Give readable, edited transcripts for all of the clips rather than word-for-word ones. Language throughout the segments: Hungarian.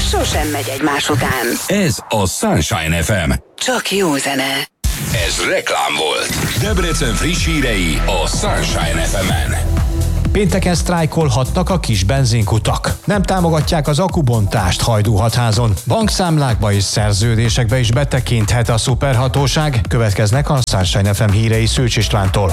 sosem megy egymás után. Ez a Sunshine FM. Csak jó zene. Ez reklám volt. Debrecen friss hírei a Sunshine FM-en. Pénteken sztrájkolhatnak a kis benzinkutak. Nem támogatják az akubontást Hajdúhatházon. Bankszámlákba és szerződésekbe is betekinthet a szuperhatóság. Következnek a Sunshine FM hírei Szőcs Istvántól.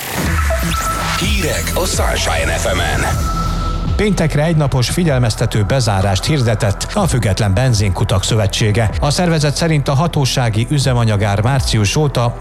Hírek a Sunshine FM-en. Péntekre egynapos figyelmeztető bezárást hirdetett a Független Benzinkutak Szövetsége. A szervezet szerint a hatósági üzemanyagár március óta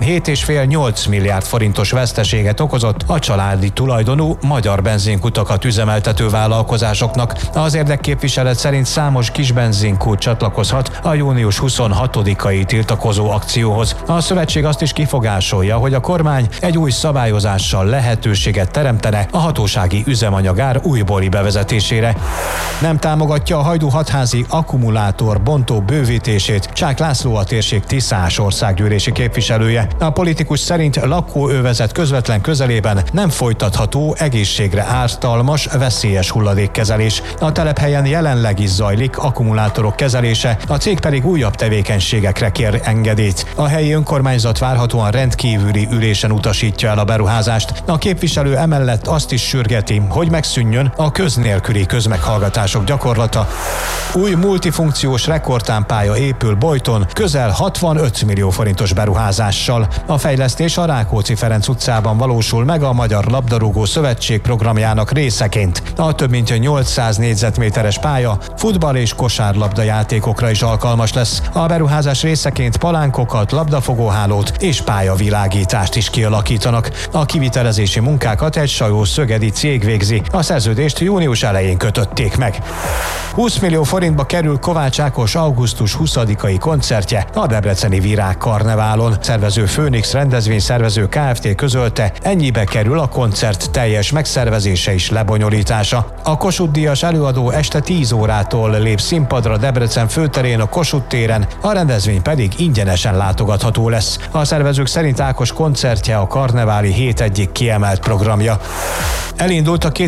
7,5-8 milliárd forintos veszteséget okozott a családi tulajdonú magyar benzinkutakat üzemeltető vállalkozásoknak. Az érdekképviselet szerint számos kis benzinkút csatlakozhat a június 26-ai tiltakozó akcióhoz. A szövetség azt is kifogásolja, hogy a kormány egy új szabályozással lehetőséget teremtene a hatósági üzemanyagár újbóli bevezetésére. Nem támogatja a hajdúhatházi akkumulátor bontó bővítését Csák László, a térség Tiszás országgyűlési képviselője. A politikus szerint lakóövezet közvetlen közelében nem folytatható egészségre ártalmas, veszélyes hulladékkezelés. A telephelyen jelenleg is zajlik akkumulátorok kezelése, a cég pedig újabb tevékenységekre kér engedélyt. A helyi önkormányzat várhatóan rendkívüli ülésen utasítja el a beruházást. A képviselő emellett azt is sürgeti, hogy megszűnjön a köznélküli közmeghallgatások gyakorlata. Új multifunkciós rekordtámpálya épül Bojton, közel 65 millió forintos beruházással. A fejlesztés a Rákóczi-Ferenc utcában valósul meg a Magyar Labdarúgó Szövetség programjának részeként. A több mint 800 négyzetméteres pálya futball és kosárlabda játékokra is alkalmas lesz. A beruházás részeként palánkokat, labdafogóhálót és pályavilágítást is kialakítanak. A kivitelezési munkákat egy Sajó-szögedi cég végzi. A szerződést június elején kötötték meg. 20 millió forintba kerül Kovács Ákos augusztus 20-ai koncertje a debreceni Virágkarneválon. Szervező Főnix rendezvényszervező Kft. Közölte, ennyibe kerül a koncert teljes megszervezése és lebonyolítása. A Kossuth-díjas előadó este 10 órától lép színpadra Debrecen főterén, a Kossuth téren, a rendezvény pedig ingyenesen látogatható lesz. A szervezők szerint Ákos koncertje a karneváli hét egyik kiemelt programja. Elindult a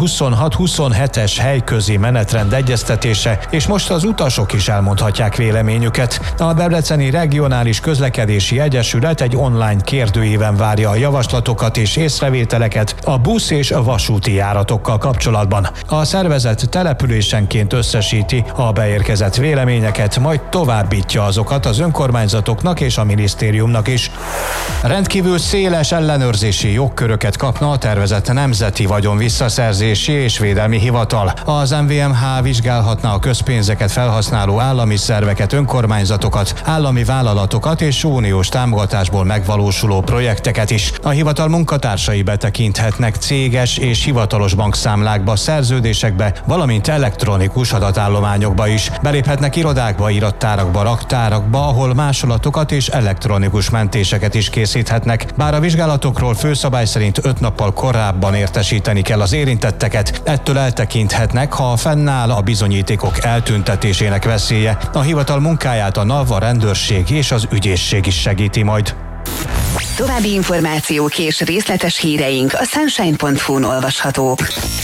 2026-27-es helyközi menetrend egyeztetése, és most az utasok is elmondhatják véleményüket. A Debreceni Regionális Közlekedési Egyesület egy online kérdőíven várja a javaslatokat és észrevételeket a busz és a vasúti járatokkal kapcsolatban. A szervezet településenként összesíti a beérkezett véleményeket, majd továbbítja azokat az önkormányzatoknak és a minisztériumnak is. Rendkívül széles ellenőrzési jogköröket kapna a tervezett Nemzeti Vagyon Visszaszerzési és Védelmi Hivatal. Az NVMH vizsgálhatna a közpénzeket felhasználó állami szerveket, önkormányzatokat, állami vállalatokat és uniós támogatásból megvalósuló projekteket is. A hivatal munkatársai betekinthetnek céges és hivatalos bankszámlákba, szerződésekbe, valamint elektronikus adatállományokba is. Beléphetnek irodákba, irattárakba, raktárakba, ahol másolatokat és elektronikus mentéseket is készíthetnek. Bár a vizsgálatokról főszabály szerint 5 nappal korábban értesíteni kell az érintetteket, ettől eltekinthetnek, ha fennáll a bizonyítékok eltüntetésének veszélye. A hivatal munkáját a NAV, a rendőrség és az ügyészség is segíti majd. További információk és részletes híreink a sunshine.hu-n olvashatók.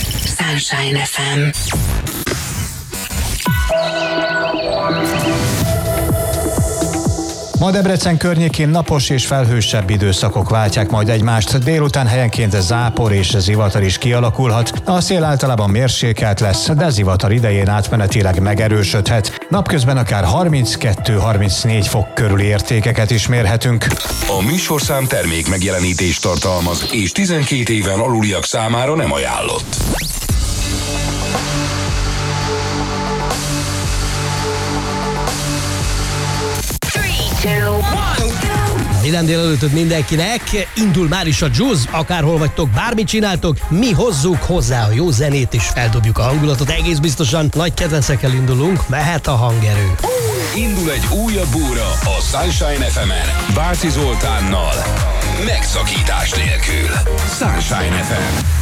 Sunshine FM. Ma Debrecen környékén napos és felhősebb időszakok váltják majd egymást. Délután helyenként zápor és zivatar is kialakulhat. A szél általában mérsékelt lesz, de zivatar idején átmenetileg megerősödhet. Napközben akár 32-34 fok körüli értékeket is mérhetünk. A műsorszám termék megjelenítést tartalmaz, és 12 éven aluliak számára nem ajánlott. Minden délelőttöt mindenkinek, indul már is a Juice, akárhol vagytok, bármit csináltok, mi hozzuk hozzá a jó zenét és feldobjuk a hangulatot, egész biztosan nagy kedvencekkel indulunk, mehet a hangerő. Indul egy újabb óra a Sunshine FM-en, Bárci Zoltánnal, megszakítás nélkül. Sunshine FM.